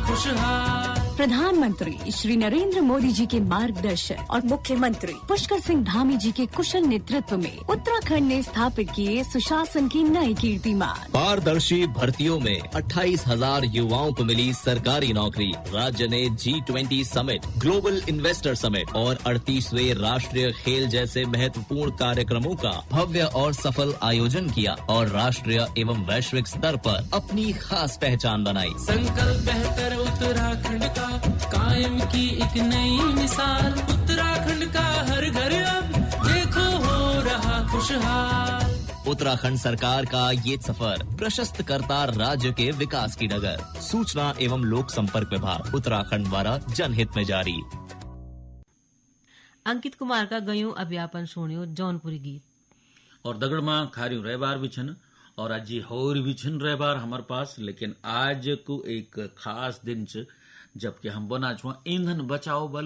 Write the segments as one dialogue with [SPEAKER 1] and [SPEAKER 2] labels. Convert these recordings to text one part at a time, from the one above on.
[SPEAKER 1] खुशहाल।
[SPEAKER 2] प्रधानमंत्री श्री नरेंद्र मोदी जी के मार्गदर्शन और मुख्यमंत्री पुष्कर सिंह धामी जी के कुशल नेतृत्व में उत्तराखंड ने स्थापित किए सुशासन की नई कीर्तिमान।
[SPEAKER 3] पारदर्शी भर्तियों में 28,000 युवाओं को मिली सरकारी नौकरी। राज्य ने G20 summit, global investor summit और 38वें राष्ट्रीय खेल जैसे महत्वपूर्ण कार्यक्रमों का भव्य और सफल आयोजन किया और राष्ट्रीय एवं वैश्विक स्तर पर अपनी खास पहचान बनाई।
[SPEAKER 1] संकल्प बेहतर उत्तराखंड का, कायम की एक नई मिसाल। उत्तराखंड का हर घर अब देखो हो रहा खुशहाल।
[SPEAKER 3] उत्तराखंड सरकार का ये सफर प्रशस्त करता राज्य के विकास की डगर। सूचना एवं लोक संपर्क विभाग उत्तराखंड द्वारा जनहित में जारी।
[SPEAKER 4] अंकित कुमार का गयूं अभियापन सुनियो जौनपुरी गीत।
[SPEAKER 5] और दगड़ मां खारियों रह बार भी छन और आज जी होर भी छन रह बार हमारे पास। लेकिन आज को एक खास दिन छ जबकि हम बना छुआ ईंधन बचाओ बल।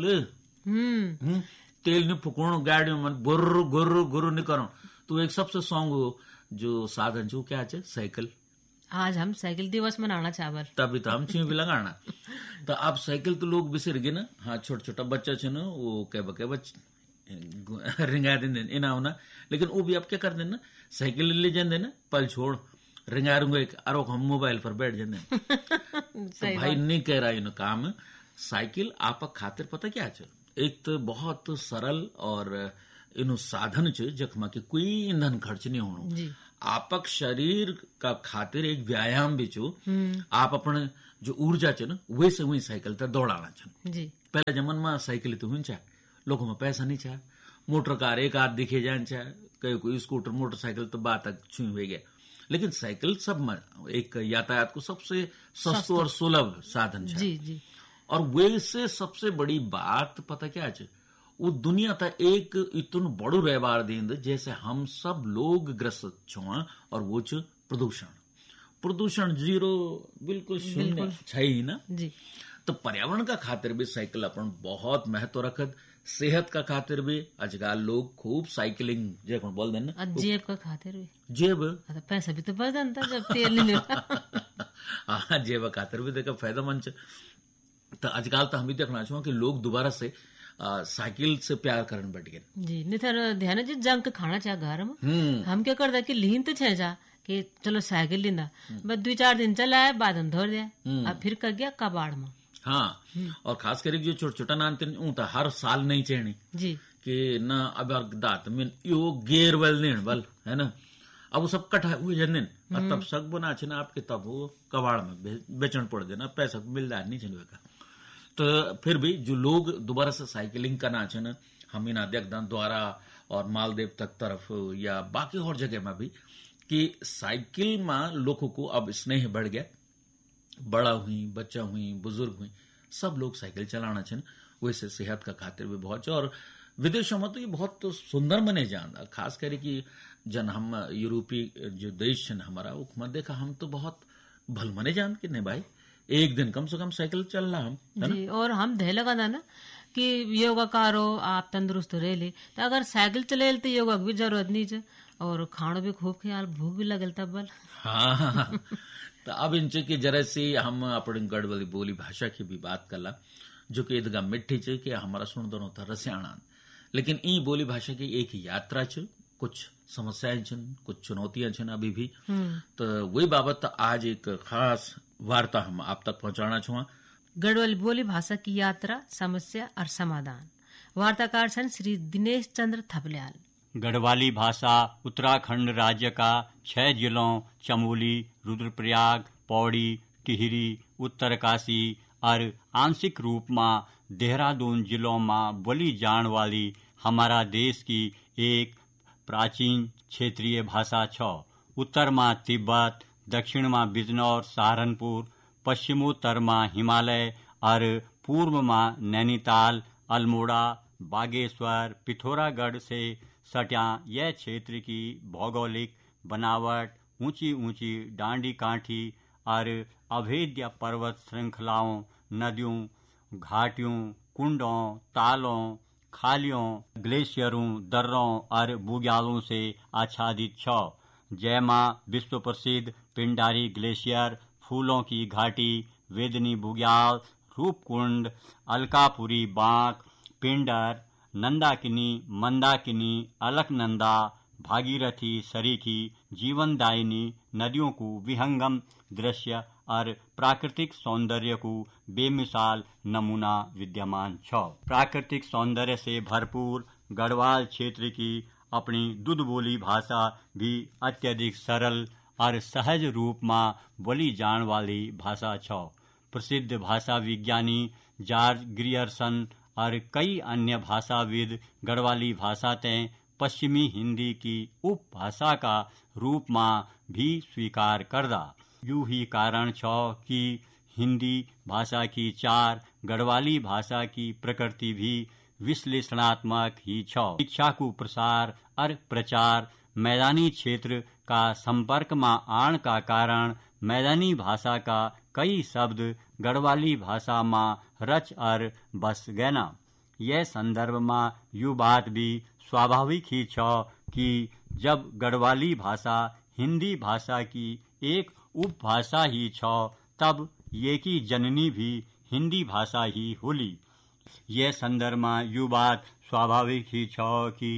[SPEAKER 5] तेल नहीं फुकणो गाड़ियों में गुर्र गुर्र गुर्र नहीं करो। तो एक सबसे सॉन्ग जो साधन छू क्या है साइकिल।
[SPEAKER 4] आज हम साइकिल दिवस मनाना चावल
[SPEAKER 5] तभी तो हम छी भी लगाना। तो अब साइकिल तो लोग बिसर गए ना। हाँ छोटा छोटा बच्चा छ ना वो के बच रिंगा दें इना होना। लेकिन वो भी अब क्या कर देना साइकिल ले जाते ना पल छोड़ रिंगा रुंगा अरो हम मोबाइल पर बैठ जाते। तो भाई नहीं कह रहा इन काम। साइकिल आप खातिर पता क्या है एक तो बहुत सरल और इन साधन च जखमा के कोई ईंधन खर्च नहीं होना। आपक शरीर का खातिर एक व्यायाम भी चो। आप अपने जो ऊर्जा च ना वैसे वही साइकिल तक दौड़ाना च। पहले जमन में साइकिल तो हुई चाहे लोगों में पैसा नहीं चाहे। मोटर कार एक आध दिखे जाए चाहे कहीं कोई स्कूटर मोटरसाइकिल तो बात तक छुई हुई गया। लेकिन साइकिल सब में एक यातायात को सबसे सस्ता और सुलभ साधन है। और वैसे सबसे बड़ी बात पता क्या है वो दुनिया तक एक इतन बड़ो व्यवहार देंद जैसे हम सब लोग ग्रस्त छुआ और वो च प्रदूषण। प्रदूषण जीरो बिल्कुल शून्य है ना जी। तो पर्यावरण का खातिर भी साइकिल अपन बहुत महत्व रखत। सेहत का खातिर भी आजकल लोग खूब साइकिलिंग जे बोल देना।
[SPEAKER 4] जेब का खातिर भी
[SPEAKER 5] जेब
[SPEAKER 4] पैसा भी तो बच जाता जब तेल नहीं।
[SPEAKER 5] हाँ जेब खातिर भी देखा फायदेमंद। तो आजकल तो हम भी देखना चाहूँ कि लोग दोबारा से साइकिल से प्यार करने बैठ गए
[SPEAKER 4] जी। नहीं था ध्यान जी जंक खाना चाह घर में हम क्या करता कि लीन तो छे जा कि चलो साइकिल लिंदा बस 2-4 दिन चला है बाद में धोर दिया अब फिर कर गया कबाड़ में।
[SPEAKER 5] हाँ और खास करके जो छोटा छोटा नान हर साल नहीं चढ़नी जी कि न अब दात में यो गेर बल नीण बल है ना। अब वो सब कटा हुए जन और तब सक बना छे ना आपके तब वो कबाड़ में बेचन पड़ देना पैसा मिलदार नहीं छे का। तो फिर भी जो लोग दोबारा से साइकिलिंग करना छे ना हम इन देखदान द्वारा और मालदेव तक तरफ या बाकी और जगह में भी कि साइकिल में लोगों को अब स्नेह बढ़ गया। बड़ा हुई बच्चा हुई बुजुर्ग हुई सब लोग साइकिल चलाना छन। वैसे सेहत का खातिर भी बहुत और विदेशों में तो ये बहुत तो सुंदर मने जान। खास करके कि जन हम यूरोपीय जो देश छन हमारा उसमें देखा हम तो बहुत भल मने जान कि नहीं भाई एक दिन कम से कम साइकिल चलना हम जी। और हम
[SPEAKER 4] ध्यान लगा ना कि योगा करो आप तंदुरुस्त रह ले तो अगर साइकिल चले तो योगा की भी जरूरत नहीं है और खाना भी खूब ख्याल भूख भी लगल तब बल।
[SPEAKER 5] हाँ तो अब इनसे कि जरा से हम अपनी गढ़वाली बोली भाषा की भी बात करला जो कि इदगा मिट्टी चे कि हमारा सुन दोनों था रसियाणा। लेकिन ई बोली भाषा की एक यात्रा च कुछ समस्याएं छन कुछ चुनौतियां छन अभी भी। तो वही बाबत आज एक खास वार्ता हम आप तक पहुंचाना छुआ।
[SPEAKER 4] गढ़वाली बोली भाषा की यात्रा समस्या और समाधान। वार्ताकार छन श्री दिनेश चंद्र थपलियाल।
[SPEAKER 6] गढ़वाली भाषा उत्तराखंड राज्य का 6 जिलों चमोली रुद्रप्रयाग पौड़ी टिहरी उत्तरकाशी और आंशिक रूप में देहरादून जिलों में बोली जाने वाली हमारा देश की एक प्राचीन क्षेत्रीय भाषा छ। उत्तर में तिब्बत दक्षिण में बिजनौर सहारनपुर पश्चिमोत्तर में हिमालय और पूर्व में नैनीताल अल्मोड़ा बागेश्वर पिथौरागढ़ से सटा यह क्षेत्र की भौगोलिक बनावट ऊंची ऊंची डांडी काठी और अभेद्य पर्वत श्रृंखलाओं नदियों घाटियों कुंडों तालों खालियों ग्लेशियरों दर्रों और बुग्यालों से आच्छादित छ। जयमा विश्व प्रसिद्ध पिंडारी ग्लेशियर फूलों की घाटी वेदनी बुग्याल, रूपकुंड, अलकापुरी बांक, पिंडर, नंदाकिनी, मंदाकिनी, अलकनंदा, भागीरथी, सरीखी, जीवनदायिनी नदियों को विहंगम दृश्य और प्राकृतिक सौंदर्य को बेमिसाल नमूना विद्यमान छ। प्राकृतिक सौंदर्य से भरपूर गढ़वाल क्षेत्र की अपनी दुध बोली भाषा भी अत्यधिक सरल और सहज रूप में बोली जान वाली भाषा छ। प्रसिद्ध भाषा विज्ञानी जॉर्ज ग्रियर्सन और कई अन्य भाषाविद गढ़वाली भाषा तय पश्चिमी हिंदी की उपभाषा का रूप में भी स्वीकार करदा। यू ही कारण छ कि हिंदी भाषा की चार गढ़वाली भाषा की प्रकृति भी विश्लेषणात्मक ही छ। शिक्षा को प्रसार और प्रचार मैदानी क्षेत्र का संपर्क में आण का कारण मैदानी भाषा का कई शब्द गढ़वाली भाषा में रच और बस गैना। यह संदर्भ में यू बात भी स्वाभाविक ही छ कि जब गढ़वाली भाषा हिंदी भाषा की एक उपभाषा ही छ तब ये की जननी भी हिंदी भाषा ही होली। यह संदर्भ में यू बात स्वाभाविक ही छ कि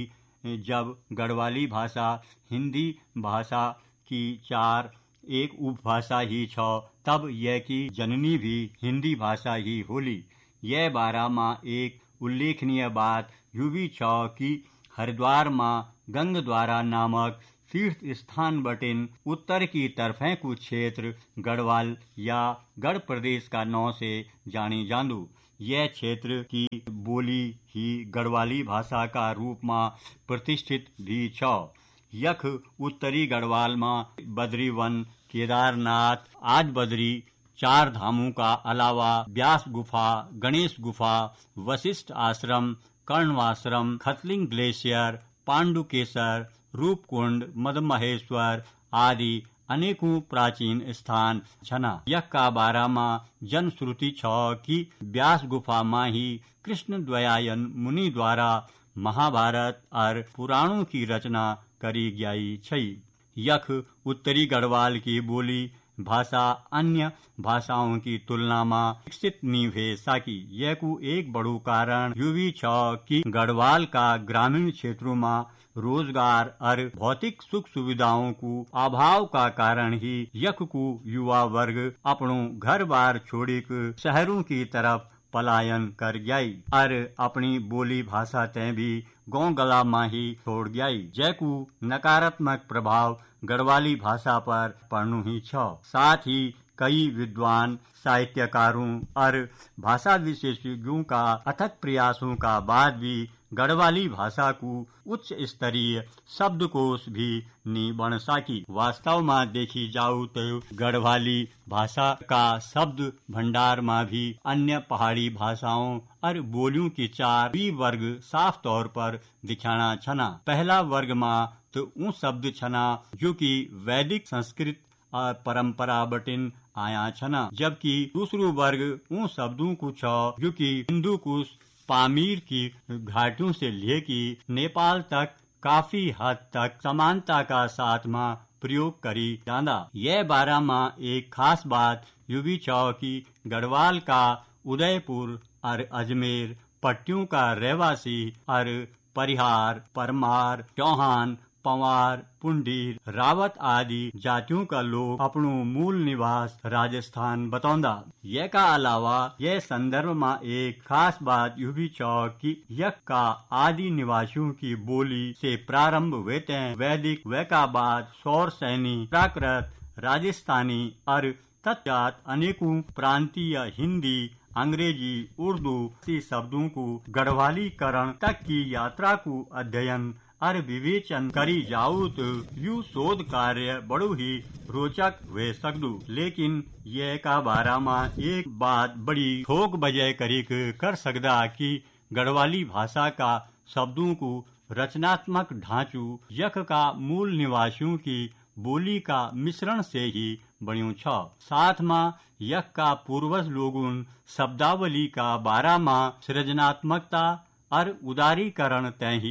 [SPEAKER 6] जब गढ़वाली भाषा हिंदी भाषा की चार एक उपभाषा ही छ तब यह की जननी भी हिंदी भाषा ही होली। यह बारा में एक उल्लेखनीय बात यू भी छ कि हरिद्वार में गंगद्वारा नामक तीर्थ स्थान बटिन उत्तर की तरफे कुछ क्षेत्र गढ़वाल या गढ़ प्रदेश का नाम से जानी जांदू। यह क्षेत्र की बोली ही गढ़वाली भाषा का रूप में प्रतिष्ठित भी छ। यख उत्तरी गढ़वाल में बद्रीवन, केदारनाथ, आज बद्री, चार धामों का अलावा व्यास गुफा, गणेश गुफा, वशिष्ठ आश्रम, कर्णवाश्रम, खतलिंग ग्लेशियर, पांडुकेश्वर, रूपकुंड, मदमहेश्वर आदि अनेकों प्राचीन स्थान छना। यह का बारा में जनश्रुति छ कि व्यास गुफा में ही कृष्ण द्वयायन मुनि द्वारा महाभारत और पुराणों की रचना करी गई छई। यख उत्तरी गढ़वाल की बोली भाषा अन्य भाषाओं की तुलना में विकसित नहीं हुए साकी। यह को एक बड़ू कारण यू भी छ कि गढ़वाल का ग्रामीण क्षेत्रों में रोजगार और भौतिक सुख सुविधाओं को अभाव का कारण ही यख को युवा वर्ग अपनों घर बार छोड़ी शहरों की तरफ पलायन कर गई और अपनी बोली भाषा तय भी गाँव गला में ही छोड़ गई। जैकू नकारात्मक प्रभाव गढ़वाली भाषा पर पड़नु ही छ। साथ ही कई विद्वान साहित्यकारों और भाषा विशेषज्ञों का अथक प्रयासों का बाद भी गढ़वाली भाषा को उच्च स्तरीय शब्दकोश भी नहीं बन सकी। वास्तव में देखी जाऊ तो गढ़वाली भाषा का शब्द भंडार में भी अन्य पहाड़ी भाषाओं और बोलियों की चार वर्ग साफ तौर पर दिखाना छना। पहला वर्ग में तो उन शब्द छना जो कि वैदिक संस्कृत और परंपरा बटिन आया छना, जबकि दूसरो वर्ग उन शब्दों को छ जो कि हिंदू कुश पामीर की घाटियों से लेकर नेपाल तक काफी हद तक समानता का साथ में प्रयोग करी जांदा। यह बारा में एक खास बात यू भी छ कि गढ़वाल का उदयपुर और अजमेर पट्टियों का रहवासी और परिहार, परमार, चौहान, पंवार, पुंडीर, रावत आदि जातियों का लोग अपनो मूल निवास राजस्थान बतौंदा। यह का अलावा यह संदर्भ में एक खास बात यू भी छ कि यह का आदि निवासियों की बोली से प्रारंभ हुए वैदिक व का बाद सौर सैनी, प्राकृत, राजस्थानी और तत्जात अनेकों प्रांतीय हिंदी, अंग्रेजी, उर्दू सी शब्दों को गढ़वालीकरण तक की यात्रा को अध्ययन और विवेचन करी जाऊ तो यू शोध कार्य बड़ो ही रोचक हुए सकदू। लेकिन यह का बारा में एक बात बड़ी ठोक बजाय करी कर सकदा कि गढ़वाली भाषा का शब्दों को रचनात्मक ढांचू यख का मूल निवासियों की बोली का मिश्रण से ही बन्यो छ। साथ में यख का पूर्वज लोगों शब्दावली का बारा में सृजनात्मकता और उदारीकरण तय ही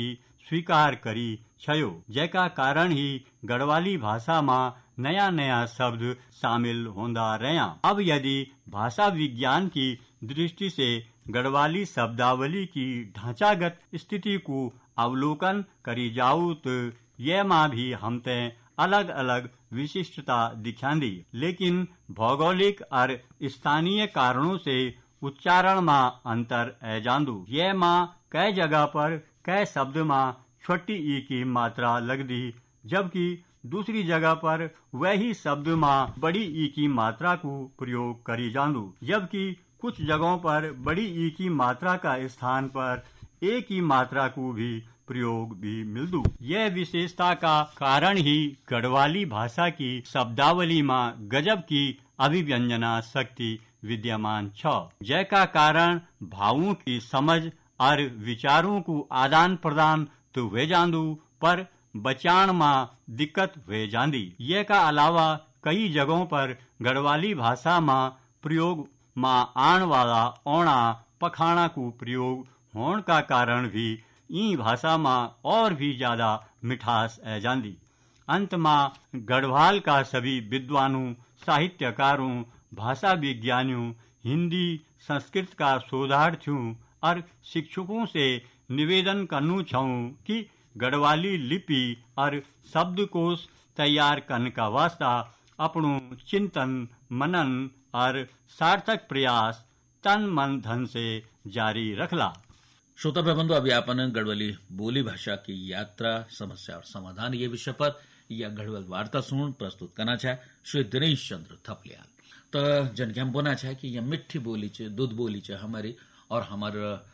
[SPEAKER 6] स्वीकार करी छयो। जेका कारण ही गढ़वाली भाषा में नया नया शब्द शामिल होंदा रहा। अब यदि भाषा विज्ञान की दृष्टि से गढ़वाली शब्दावली की ढांचागत स्थिति को अवलोकन करी जाऊ तो यह माँ भी हमते अलग अलग विशिष्टता दिखांदी, लेकिन भौगोलिक और स्थानीय कारणों से उच्चारण में अंतर है जांदू। यह माँ कई जगह पर कई शब्द में छोटी ई की मात्रा लगदी, जबकि दूसरी जगह पर वही शब्द में बड़ी ई की मात्रा को प्रयोग करी जांदू, जबकि कुछ जगहों पर बड़ी ई की मात्रा का स्थान पर ए की मात्रा को भी प्रयोग भी मिलदू। यह विशेषता का कारण ही गढ़वाली भाषा की शब्दावली में गजब की अभिव्यंजना शक्ति विद्यमान छ। जैका कारण भावों की समझ और विचारों को आदान प्रदान तो वे जांदू, पर बचाण में दिक्कत वे जांदी। ये का अलावा कई जगहों पर गढ़वाली भाषा में प्रयोग में आने वाला ओणा पखाणा को प्रयोग होने का कारण भी ई भाषा में और भी ज्यादा मिठास है जांदी। अंत में गढ़वाल का सभी विद्वानों, साहित्यकारों, भाषा विज्ञानियों, हिंदी संस्कृत का शोधार्थियों और शिक्षकों से निवेदन करनू चाहूँ कि गढ़वाली लिपि और शब्दकोश तैयार करने का वास्ता अपनों चिंतन, मनन और सार्थक प्रयास तन मन धन से जारी रखला।
[SPEAKER 5] श्रोता प्रबंधु, अभी आपने गढ़वाली बोली भाषा की यात्रा, समस्या और समाधान ये विषय पर यह गढ़वाल वार्ता सुन प्रस्तुत करना चाहे श्री दिनेश चंद्र थपलियाल। तो जनके हम बोलना चाहे कि यह मिट्ठी बोली चे, दूध बोली चे हमारी, और हमारे